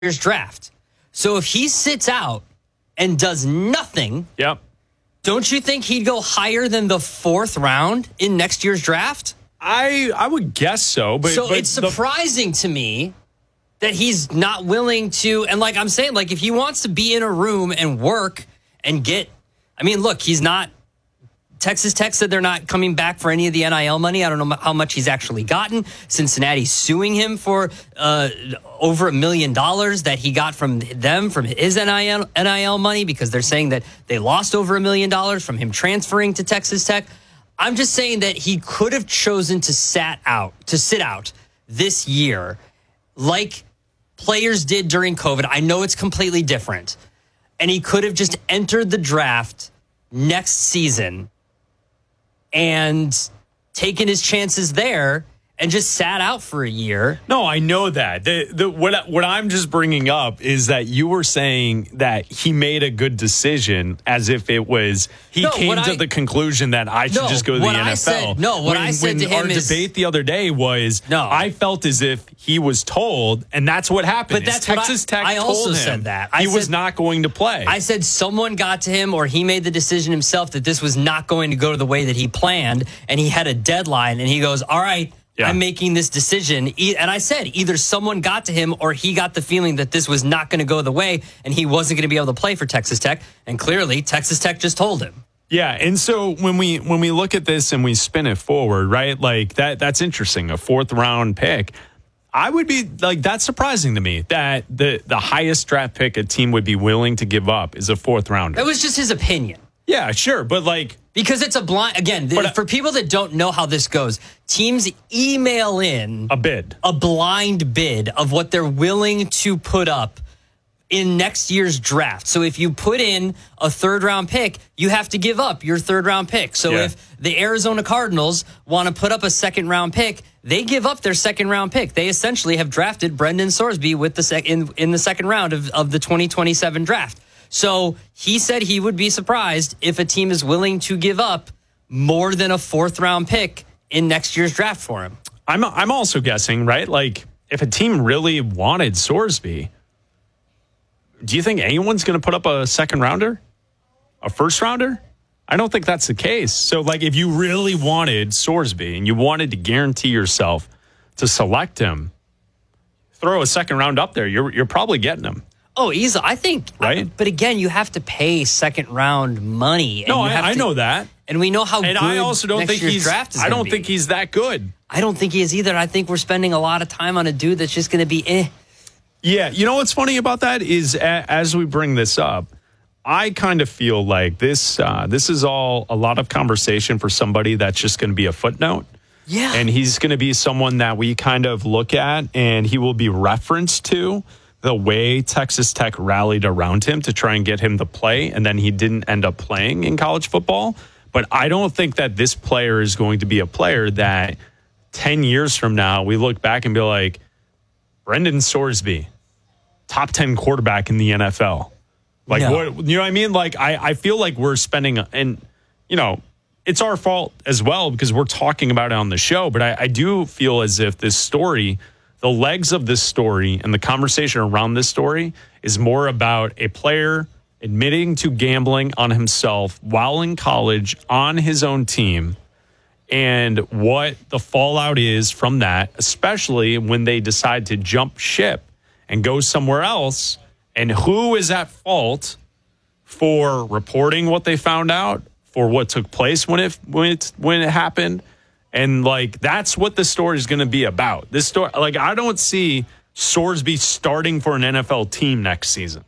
year's draft. So if he sits out and does nothing, yep. Don't you think he'd go higher than the 4th round in next year's draft? I would guess so. But it's surprising to me that he's not willing to. And like I'm saying, like if he wants to be in a room and work and get, I mean, look, he's not. Texas Tech said they're not coming back for any of the NIL money. I don't know how much he's actually gotten. Cincinnati's suing him for over $1 million that he got from them, from his NIL money, because they're saying that they lost over $1 million from him transferring to Texas Tech. I'm just saying that he could have chosen to sit out this year like players did during COVID. I know it's completely different. And he could have just entered the draft next season and taken his chances there and just sat out for a year. No, I know that. What I'm just bringing up is that you were saying that he made a good decision as if it was he came to the conclusion that I should just go to the NFL. I said to him our debate the other day was I felt as if he was told, and that's what happened. But that's Texas Tech I also told him said that. He was not going to play. I said someone got to him, or he made the decision himself that this was not going to go the way that he planned, and he had a deadline, and he goes, all right, I'm making this decision. And I said either someone got to him or he got the feeling that this was not going to go the way and he wasn't going to be able to play for Texas Tech. And clearly, Texas Tech just told him. Yeah, and so when we look at this and we spin it forward, right, like that's interesting, a 4th round pick. I would be like, that's surprising to me that the highest draft pick a team would be willing to give up is a 4th rounder. That was just his opinion. Yeah, sure, but like... Because it's a blind... Again, for people that don't know how this goes, teams email in... a blind bid of what they're willing to put up in next year's draft. So if you put in a 3rd-round pick, you have to give up your 3rd-round pick. So if the Arizona Cardinals want to put up a 2nd-round pick, they give up their 2nd-round pick. They essentially have drafted Brendan Sorsby with in the 2nd round of the 2027 draft. So he said he would be surprised if a team is willing to give up more than a 4th-round pick in next year's draft for him. I'm also guessing, right? Like, if a team really wanted Sorsby, do you think anyone's going to put up a 2nd-rounder? A 1st-rounder? I don't think that's the case. So, like, if you really wanted Sorsby and you wanted to guarantee yourself to select him, throw a 2nd round up there. You're probably getting him. Oh, easily. I think, right? But again, you have to pay 2nd-round money. No, I know that, and we know how. And good I also don't think he's. Draft is I don't think he's that good. I don't think he is either. I think we're spending a lot of time on a dude that's just going to be eh. Yeah, you know what's funny about that is as we bring this up, I kind of feel like this is all a lot of conversation for somebody that's just going to be a footnote. Yeah, and he's going to be someone that we kind of look at, and he will be referenced to. The way Texas Tech rallied around him to try and get him to play, and then he didn't end up playing in college football. But I don't think that this player is going to be a player that 10 years from now we look back and be like, Brendan Sorsby, top 10 quarterback in the NFL. Like, what, you know what I mean? Like, I feel like we're spending, and, you know, it's our fault as well because we're talking about it on the show. But I do feel as if this story, the legs of this story and the conversation around this story is more about a player admitting to gambling on himself while in college on his own team and what the fallout is from that, especially when they decide to jump ship and go somewhere else, and who is at fault for reporting what they found out, for what took place when it happened. And, like, that's what the story is going to be about. This story, like, I don't see Sorsby starting for an NFL team next season.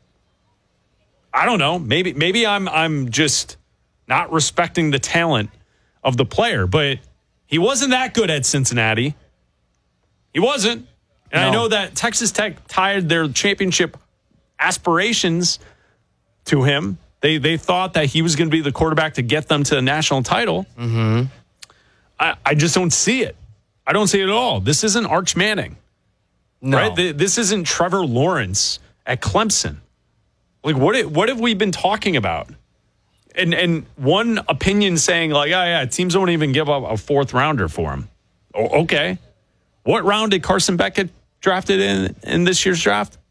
I don't know. Maybe I'm just not respecting the talent of the player, but he wasn't that good at Cincinnati. He wasn't. And I know that Texas Tech tied their championship aspirations to him. They thought that he was going to be the quarterback to get them to the national title. Mm-hmm. I just don't see it. I don't see it at all. This isn't Arch Manning. No. Right? This isn't Trevor Lawrence at Clemson. Like, what have we been talking about? And one opinion saying, like, oh, yeah, teams don't even give up a 4th rounder for him. Oh, okay. What round did Carson Beck get drafted in this year's draft?